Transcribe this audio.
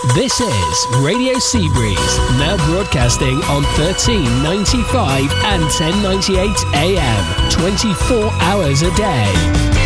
This is Radio Seabreeze, now broadcasting on 1395 and 1098 AM, 24 hours a day.